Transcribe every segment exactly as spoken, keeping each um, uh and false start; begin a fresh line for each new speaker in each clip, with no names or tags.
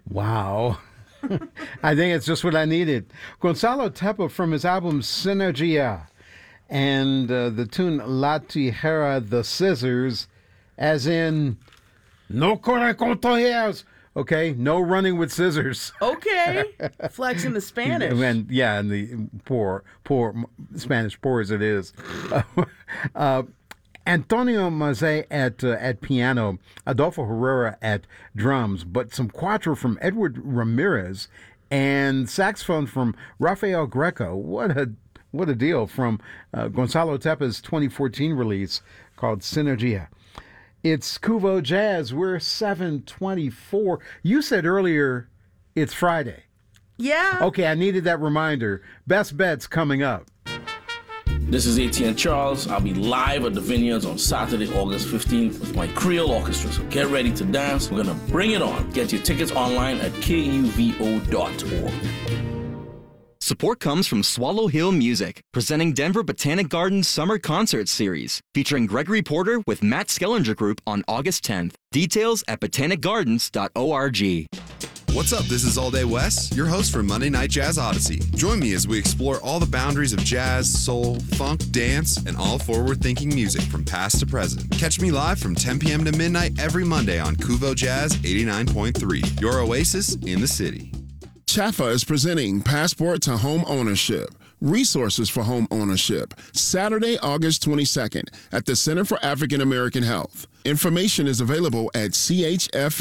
Wow. I think it's just what I needed. Gonzalo Tepa from his album Synergia and uh, the tune La Tijera, the Scissors, as in no corre con toallas. Okay, no running with scissors.
Okay, flexing the Spanish.
And yeah, and the poor, poor Spanish, poor as it is. uh, Antonio Mazet at uh, at piano, Adolfo Herrera at drums, but some quattro from Edward Ramirez and saxophone from Rafael Greco. What a what a deal from uh, Gonzalo Tepa's twenty fourteen release called Synergia. It's Kuvo Jazz. We're seven twenty-four. You said earlier it's Friday.
Yeah.
Okay, I needed that reminder. Best Bets coming up.
This is A T N Charles. I'll be live at the Vineyards on Saturday, August fifteenth with my Creole Orchestra. So get ready to dance. We're going to bring it on. Get your tickets online at K U V O dot org.
Support comes from Swallow Hill Music, presenting Denver Botanic Gardens Summer Concert Series, featuring Gregory Porter with Matt Skellinger Group on August tenth. Details at botanic gardens dot org.
What's up? This is All Day Wes, your host for Monday Night Jazz Odyssey. Join me as we explore all the boundaries of jazz, soul, funk, dance, and all forward-thinking music from past to present. Catch me live from ten p.m. to midnight every Monday on Kuvo Jazz eighty-nine point three, your oasis in the city.
Chaffa is presenting Passport to Home Ownership, Resources for Home Ownership, Saturday, August twenty-second at the Center for African American Health. Information is available at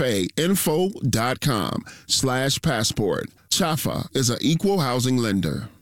chfainfo.com slash passport. Chaffa is an equal housing lender.